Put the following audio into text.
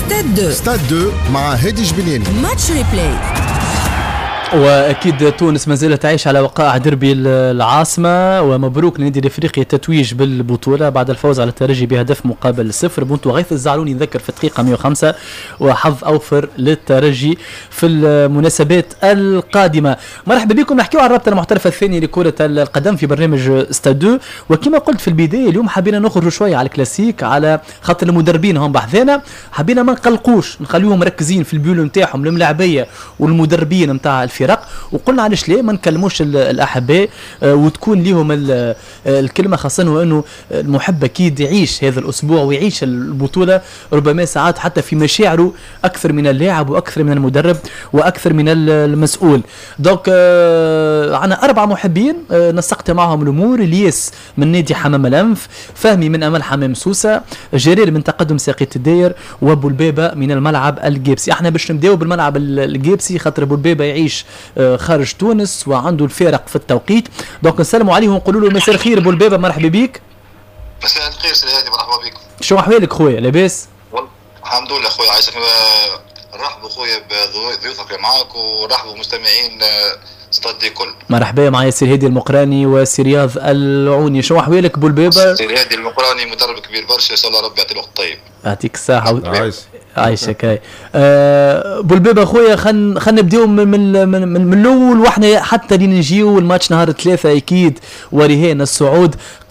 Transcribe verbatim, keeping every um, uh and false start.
ستاد دو ستاد دو مع هادي جبلاني. ماتش ريبلاي. واكيد تونس ما زالت تعيش على وقائع دربي العاصمه، ومبروك لنادي الافريقي التتويج بالبطوله بعد الفوز على الترجي بهدف مقابل صفر. بونتو غيث الزعلوني نذكر في الدقيقه مئة وخمسة، وحظ اوفر للترجي في المناسبات القادمه. مرحبا بكم، نحكيو على الرابطه المحترفه الثانيه لكره القدم في برنامج ستاد دو. وكما قلت في البدايه اليوم حبينا نخرجوا شويه على الكلاسيك، على خاطر المدربين هم بحذانا، حبينا ما نقلقوش، نخليهم مركزين في البيولو نتاعهم الملاعبيه والمدربين نتاع الفرق، وقلنا علاش ليه ما نكلموش الاحباء آه وتكون ليهم الكلمه، خاصه وانه المحب اكيد يعيش هذا الاسبوع ويعيش البطوله ربما ساعات حتى في مشاعره اكثر من اللاعب واكثر من المدرب واكثر من المسؤول. دونك آه عنا اربع محبين آه نسقت معهم الامور: الياس من نادي حمام الانف، فهمي من امل حمام سوسه، جرير من تقدم ساقية الداير، وابو البابه من الملعب الجيبسي. احنا باش نبداو بالملعب الجيبسي خاطر ابو البابه يعيش خارج تونس وعنده الفارق في التوقيت. دونك نسلموا عليه ونقولوا له مساء الخير ابو البابه، مرحبا بك. مساء الخير سي هادي، مرحبا بكم. شو احوالك خويا؟ لاباس؟ الحمد لله خويا، عايشك. نرحبوا خويا بضيوفك معاك ونرحبوا مستمعين ستاد دي كل. مرحبا معايا سي هادي المقراني وسي رياض العوني. شو احوالك ابو البابه؟ سي هادي المقراني مدرب كبير برشا، ان شاء الله ربي يعطيه الوقت طيب. يعطيك الصحه و... عايش عايشك. هاي ابو البابه خويا، خلينا خلينا نبداو من من من, من الاول، واحنا حتى اللي نجيو الماتش نهار ثلاثة اكيد ورهان الصعود.